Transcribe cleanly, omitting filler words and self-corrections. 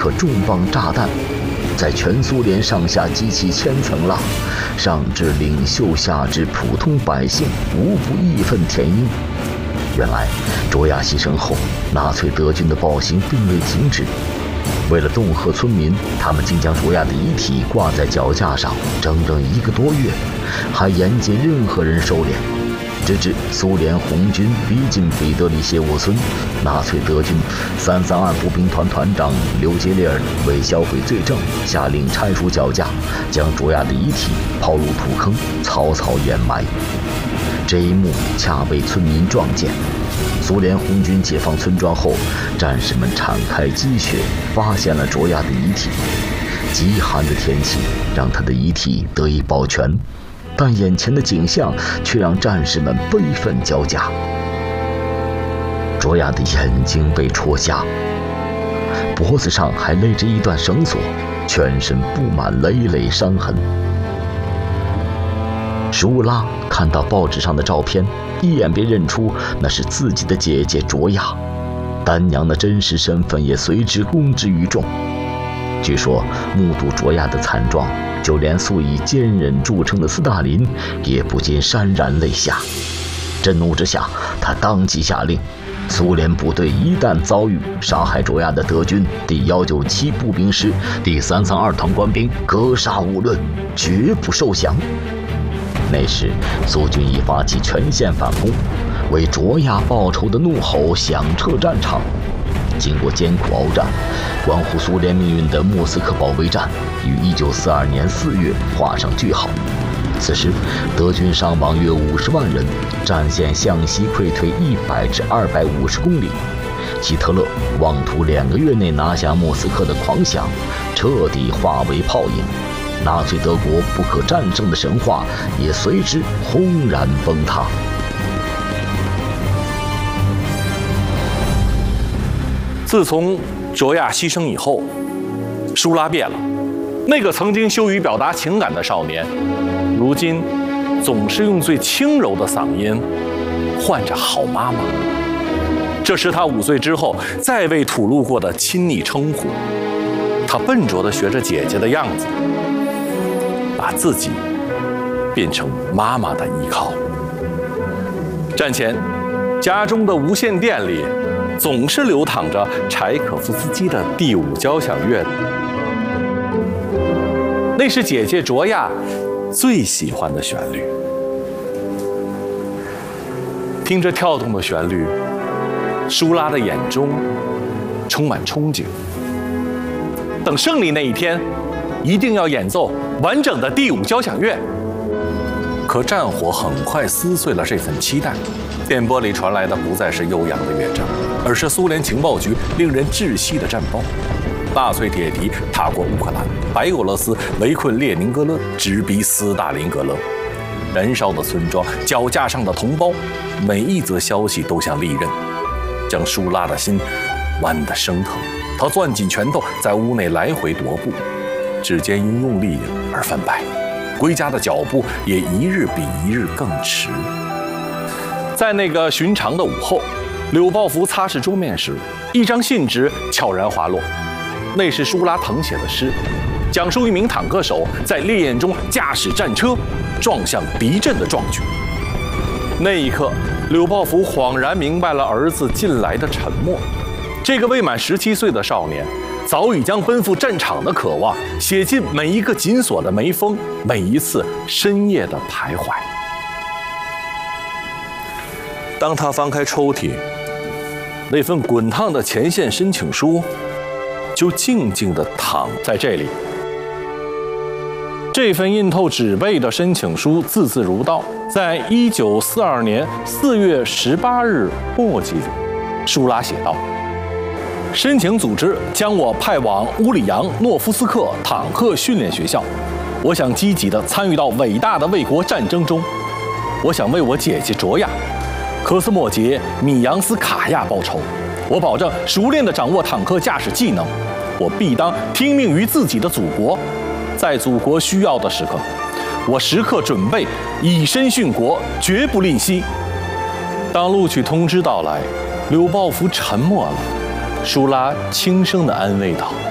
颗重磅炸弹，在全苏联上下激起千层浪，上至领袖，下至普通百姓，无不义愤填膺。原来，卓娅牺牲后，纳粹德军的暴行并未停止。为了恫吓村民，他们竟将卓娅的遗体挂在脚架上，整整1个多月，还严禁任何人收敛。直至苏联红军逼近彼得里谢沃村，纳粹德军332步兵团团长刘杰列尔为销毁罪证，下令拆除脚架，将卓娅的遗体抛入土坑，草草掩埋。这一幕恰被村民撞见。苏联红军解放村庄后，战士们敞开积雪，发现了卓娅的遗体。极寒的天气让她的遗体得以保全，但眼前的景象却让战士们悲愤交加。卓娅的眼睛被戳瞎，脖子上还勒着一段绳索，全身布满累累伤痕。舒拉看到报纸上的照片，一眼便认出那是自己的姐姐卓娅，丹娘的真实身份也随之公之于众。据说目睹卓娅的惨状，就连素以坚忍著称的斯大林也不禁潸然泪下。震怒之下，他当即下令，苏联部队一旦遭遇杀害卓娅的德军第197步兵师、第332团官兵，格杀勿论，绝不受降。那时，苏军已发起全线反攻，为卓娅报仇的怒吼响彻战场。经过艰苦鏖战，关乎苏联命运的莫斯科保卫战于1942年4月画上句号。此时，德军伤亡约50万人，战线向西溃退100至250公里。希特勒妄图2个月内拿下莫斯科的狂想，彻底化为泡影。纳粹德国不可战胜的神话也随之轰然崩塌。 自从卓娅牺牲以后，舒拉变了。那个曾经羞于表达情感的少年，如今总是用最轻柔的嗓音唤着好妈妈。这是他5岁之后再未吐露过的亲昵称呼。他笨拙地学着姐姐的样子，把自己变成妈妈的依靠。战前，家中的无线电里总是流淌着柴可夫斯基的第5交响乐，那是姐姐卓娅最喜欢的旋律。听着跳动的旋律，舒拉的眼中充满憧憬。等胜利那一天，一定要演奏完整的第5交响乐。可战火很快撕碎了这份期待，电波里传来的不再是悠扬的乐章，而是苏联情报局令人窒息的战报。纳粹铁蹄踏过乌克兰、白俄罗斯，围困列宁格勒，直逼斯大林格勒。燃烧的村庄，脚架上的同胞，每一则消息都像利刃，将舒拉的心剜得生疼。他攥紧拳头，在屋内来回踱步，指尖因用力而泛白，归家的脚步也一日比一日更迟。在那个寻常的午后，柳报福擦拭桌面时，一张信纸悄然滑落，那是舒拉誊写的诗，讲述一名坦克手在烈焰中驾驶战车撞向敌阵的壮举。那一刻，柳报福恍然明白了儿子近来的沉默。这个未满17岁的少年，早已将奔赴战场的渴望写进每一个紧锁的眉峰，每一次深夜的徘徊。当他翻开抽屉，那份滚烫的前线申请书就静静地躺在这里。这份印透纸背的申请书字字如刀，在1942年4月18日墨迹里，舒拉写道：申请组织将我派往乌里扬诺夫斯克坦克训练学校，我想积极地参与到伟大的卫国战争中，我想为我姐姐卓娅、科斯莫杰、米扬斯卡娅报仇，我保证熟练地掌握坦克驾驶技能，我必当听命于自己的祖国，在祖国需要的时刻，我时刻准备以身殉国，绝不吝惜。当录取通知到来，柳报福沉默了。舒拉轻声地安慰道：